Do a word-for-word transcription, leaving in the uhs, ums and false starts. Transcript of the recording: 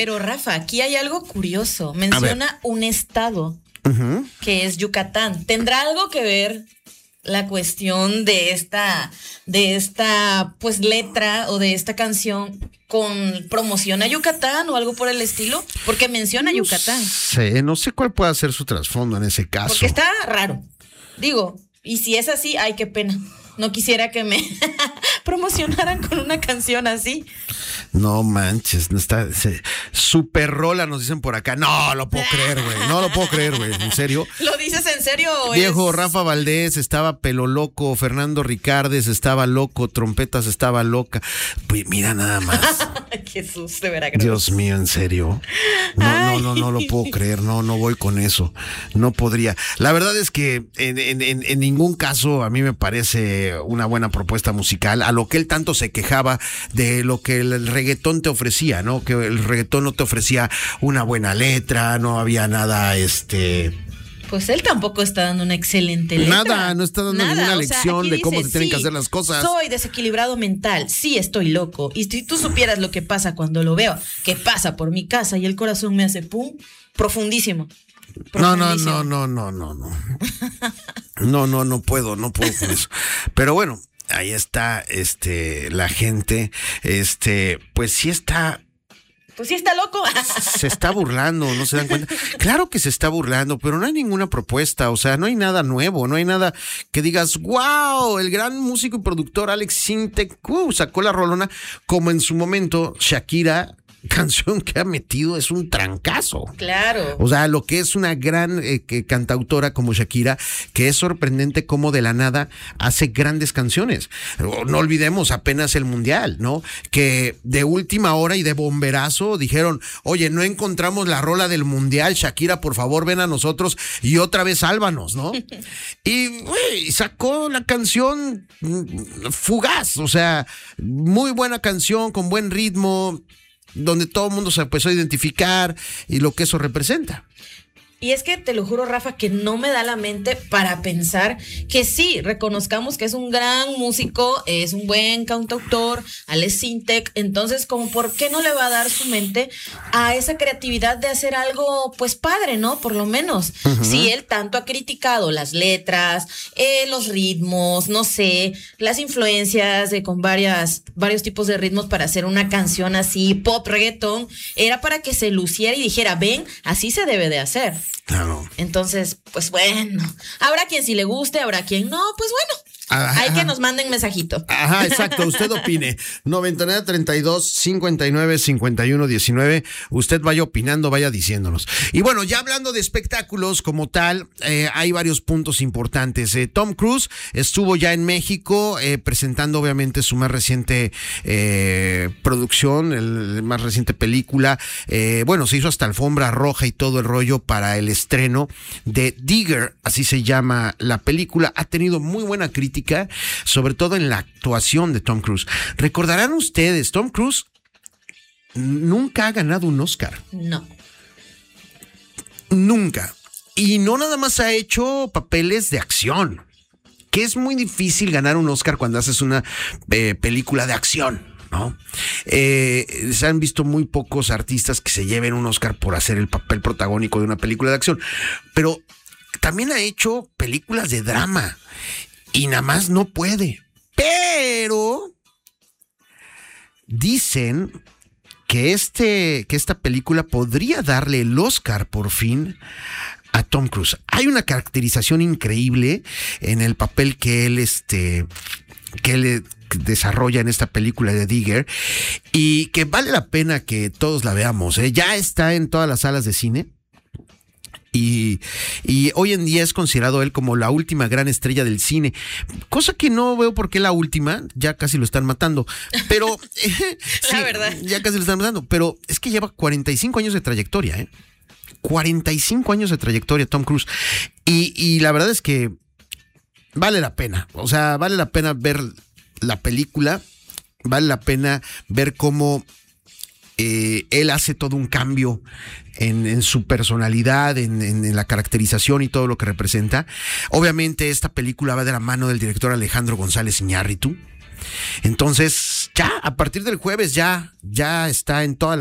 Pero Rafa, aquí hay algo curioso. Menciona un estado uh-huh. que es Yucatán. ¿Tendrá algo que ver la cuestión de esta, de esta, pues, letra o de esta canción con promoción a Yucatán o algo por el estilo? Porque menciona no Yucatán. Sé, no sé cuál puede ser su trasfondo en ese caso. Porque está raro. Digo, y si es así, ay, qué pena. No quisiera que me promocionaran con una canción así. No manches, no está se, super rola, nos dicen por acá. No lo puedo creer, güey. No lo puedo creer, güey. ¿En serio? ¿Lo dices en serio? O Viejo, es... Rafa Valdés estaba pelo loco, Fernando Ricardes estaba loco, Trompetas estaba loca. Pues mira nada más. Jesús, de veras. Dios mío, en serio. No, Ay. no, no, no lo puedo creer. No, no voy con eso. No podría. La verdad es que en, en, en, en ningún caso a mí me parece una buena propuesta musical, a lo que él tanto se quejaba de lo que el reggaetón te ofrecía, ¿no? Que el reggaetón no te ofrecía una buena letra, no había nada, este... Pues él tampoco está dando una excelente letra. Nada, no está dando nada. Ninguna lección de cómo dice, se tienen sí, que hacer las cosas. Soy desequilibrado mental, sí estoy loco. Y si tú supieras lo que pasa cuando lo veo, que pasa por mi casa y el corazón me hace pum, profundísimo. No, no, no, no, no, no, no. No, no, no puedo, no puedo con eso. Pero bueno, ahí está, este, la gente, este, pues sí está. Pues sí está loco. Se está burlando, ¿no se dan cuenta? Claro que se está burlando, pero no hay ninguna propuesta, o sea, no hay nada nuevo, no hay nada que digas, wow, el gran músico y productor Alex Sintek uh, sacó la rolona, como en su momento Shakira. Canción que ha metido es un trancazo. Claro. O sea, lo que es una gran eh, que, cantautora como Shakira, que es sorprendente cómo de la nada hace grandes canciones. No olvidemos apenas el Mundial, ¿no? Que de última hora y de bomberazo dijeron, oye, no encontramos la rola del Mundial, Shakira, por favor, ven a nosotros y otra vez sálvanos, ¿no? Y güey, sacó la canción fugaz, o sea, muy buena canción, con buen ritmo, donde todo el mundo se empezó a identificar y lo que eso representa. Y es que te lo juro, Rafa, que no me da la mente para pensar que sí, reconozcamos que es un gran músico, es un buen cantautor, Alex Sintek, entonces como por qué no le va a dar su mente a esa creatividad de hacer algo pues padre, ¿no? Por lo menos. Uh-huh. Si él tanto ha criticado las letras, eh, los ritmos, no sé, las influencias de con varias, varios tipos de ritmos para hacer una canción así, pop, reggaetón, era para que se luciera y dijera, ven, así se debe de hacer. Claro. Entonces, pues bueno, habrá quien sí le guste, habrá quien no, pues bueno. Ajá. Hay que nos manden mensajito. Ajá, exacto, usted opine. noventa y nueve, treinta y dos, cincuenta y nueve, cincuenta y uno, diecinueve. Usted vaya opinando, vaya diciéndonos. Y bueno, ya hablando de espectáculos como tal, eh, hay varios puntos importantes. Eh, Tom Cruise estuvo ya en México eh, presentando obviamente su más reciente eh, producción, el más reciente película. Eh, bueno, se hizo hasta alfombra roja y todo el rollo para el estreno de Digger, así se llama la película. Ha tenido muy buena crítica, sobre todo en la actuación de Tom Cruise. Recordarán ustedes, Tom Cruise nunca ha ganado un Oscar. No. Nunca. Y no nada más ha hecho papeles de acción, que es muy difícil ganar un Oscar cuando haces una eh, película de acción, ¿no? Eh, se han visto muy pocos artistas que se lleven un Oscar por hacer el papel protagónico de una película de acción, pero también ha hecho películas de drama y nada más no puede. Pero dicen que este que esta película podría darle el Oscar por fin a Tom Cruise. Hay una caracterización increíble en el papel que él este que él desarrolla en esta película de Digger y que vale la pena que todos la veamos, ¿eh? Ya está en todas las salas de cine. Y, y hoy en día es considerado él como la última gran estrella del cine, cosa que no veo por qué la última, ya casi lo están matando, pero eh, sí, la verdad, ya casi lo están matando, pero es que lleva cuarenta y cinco años de trayectoria, ¿eh? cuarenta y cinco años de trayectoria Tom Cruise, y, y la verdad es que vale la pena, o sea, vale la pena ver la película, vale la pena ver cómo Eh, él hace todo un cambio en, en su personalidad, en, en, en la caracterización y todo lo que representa. Obviamente esta película va de la mano del director Alejandro González Iñárritu. Entonces ya a partir del jueves ya, ya está en todas las